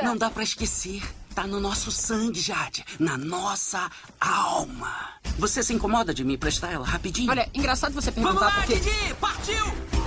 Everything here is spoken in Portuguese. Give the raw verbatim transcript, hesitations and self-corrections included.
Não dá pra esquecer. Tá no nosso sangue, Jade. Na nossa alma. Você se incomoda de me emprestar ela rapidinho? Olha, engraçado você Vamos perguntar lá, por quê. Didi! Partiu!